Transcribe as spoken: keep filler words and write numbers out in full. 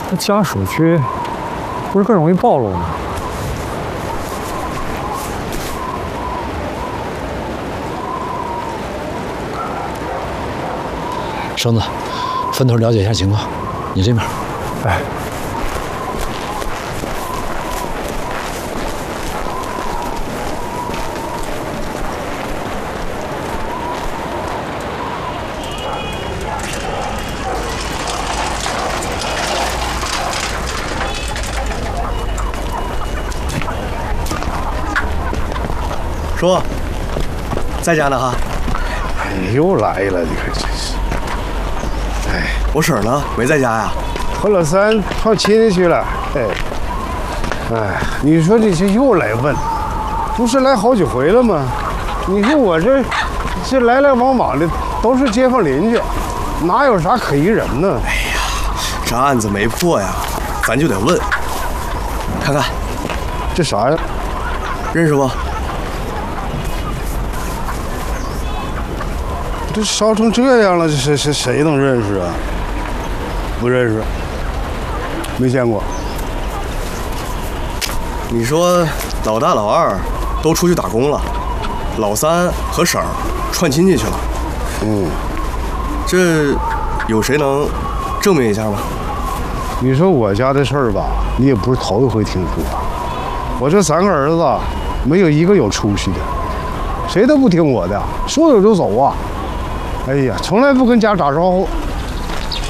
那家属区不是更容易暴露吗？ 绳子，分头了解一下情况。你这边。 哎。 叔，在家呢哈。 哎，又来了，你看真是。哎， 我婶儿呢？没在家呀？ 和老三跑亲戚去了。哎，哎，你说你这又来问，不是来好几回了吗？你说我这这来来往往的都是街坊邻居，哪有啥可疑人呢？ 哎呀，这案子没破呀，咱就得问。看看， 这啥呀？ 认识不？ 这烧成这样了，这谁谁谁能认识啊？不认识，没见过。 你说老大老二都出去打工了，老三和婶儿串亲戚去了。 嗯， 这有谁能证明一下吗？ 你说我家的事儿吧，你也不是头一回听说。我这三个儿子没有一个有出息的，谁都不听我的，说走就走啊。 哎呀，从来不跟家打招呼，